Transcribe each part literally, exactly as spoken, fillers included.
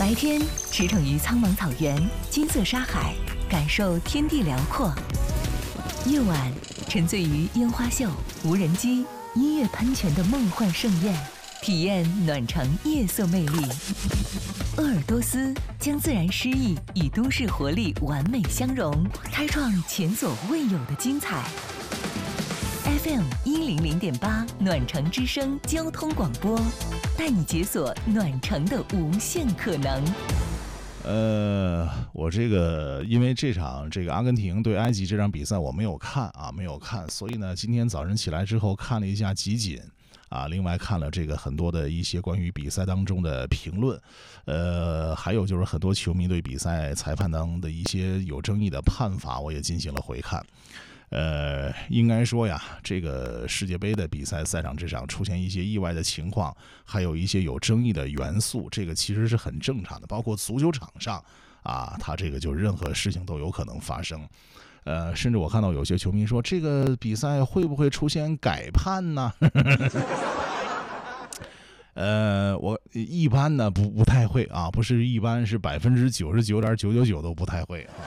白天驰骋于苍茫草原、金色沙海，感受天地辽阔；夜晚沉醉于烟花秀、无人机、音乐喷泉的梦幻盛宴，体验暖城夜色魅力。鄂尔多斯将自然诗意与都市活力完美相融，开创前所未有的精彩。F M 一零零点八暖城之声交通广播，带你解锁暖城的无限可能。 呃，我这个因为这场这个阿根廷对埃及这场比赛我没有看啊，没有看，所以呢，今天早晨起来之后看了一下集锦啊，另外看了这个很多的一些关于比赛当中的评论，呃，还有就是很多球迷对比赛裁判当的一些有争议的判罚，我也进行了回看。呃，应该说呀，这个世界杯的比赛赛场之上出现一些意外的情况，还有一些有争议的元素，这个其实是很正常的。包括足球场上啊，它这个就任何事情都有可能发生。呃，甚至我看到有些球迷说，这个比赛会不会出现改判呢？呃，我一般呢不不太会啊，不是一般，是百分之九十九点九九九都不太会啊。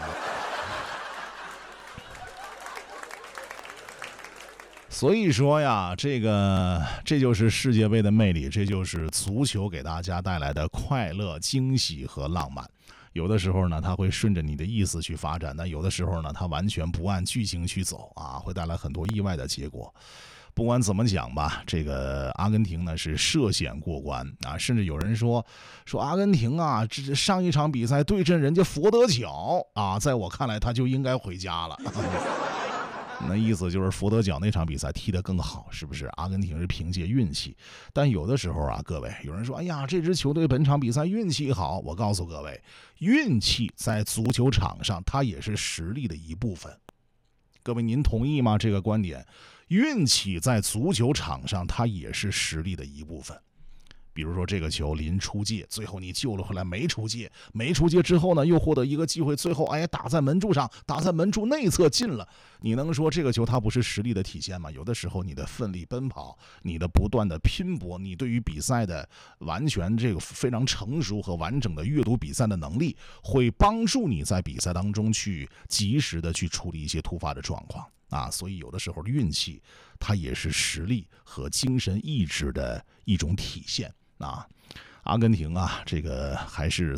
所以说呀，这个这就是世界杯的魅力，这就是足球给大家带来的快乐、惊喜和浪漫。有的时候呢，它会顺着你的意思去发展，但有的时候呢，它完全不按剧情去走啊，会带来很多意外的结果。不管怎么讲吧，这个阿根廷呢是涉险过关啊，甚至有人说说阿根廷啊，这上一场比赛对阵人家佛得角啊，在我看来他就应该回家了。那意思就是佛得角那场比赛踢得更好，是不是？阿根廷是凭借运气，但有的时候啊，各位有人说，哎呀，这支球队本场比赛运气好，我告诉各位，运气在足球场上它也是实力的一部分。各位您同意吗？这个观点，运气在足球场上它也是实力的一部分。比如说这个球临出界，最后你救了回来，没出界，没出界之后呢，又获得一个机会，最后哎打在门柱上，打在门柱内侧进了。你能说这个球它不是实力的体现吗？有的时候你的奋力奔跑，你的不断的拼搏，你对于比赛的完全这个非常成熟和完整的阅读比赛的能力，会帮助你在比赛当中去及时的去处理一些突发的状况啊。所以有的时候运气它也是实力和精神意志的一种体现。啊，阿根廷啊，这个还是